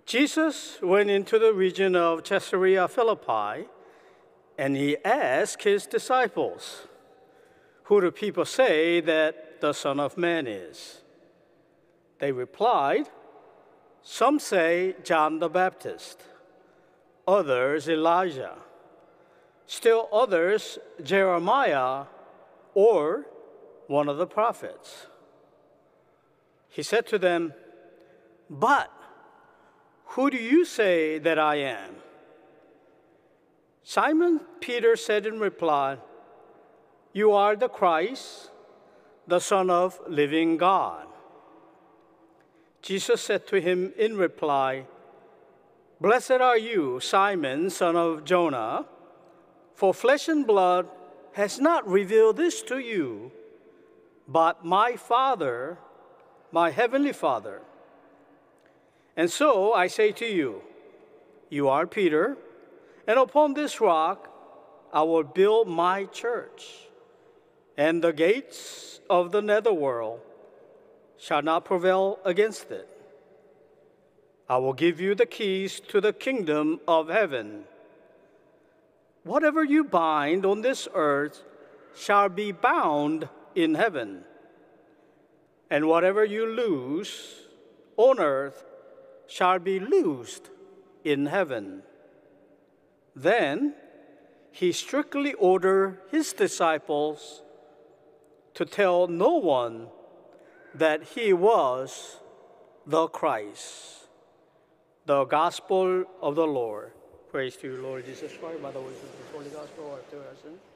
Jesus went into the region of Caesarea Philippi, and he asked his disciples, "Who do people say that the Son of Man is?" They replied, "Some say John the Baptist, others Elijah, still others Jeremiah or one of the prophets." He said to them, "But who do you say that I am?" Simon Peter said in reply, "You are the Christ, the Son of living God." Jesus said to him in reply, "Blessed are you, Simon, son of Jonah, for flesh and blood has not revealed this to you, but my Father, my heavenly Father. And so I say to you, you are Peter, and upon this rock I will build my church, and the gates of the netherworld shall not prevail against it. I will give you the keys to the kingdom of heaven. Whatever you bind on this earth shall be bound in heaven, and whatever you loose on earth shall be loosed in heaven." Then he strictly ordered his disciples to tell no one that he was the Christ. The Gospel of the Lord. Praise to you, Lord Jesus Christ, by the way of the Holy Gospel of our sin.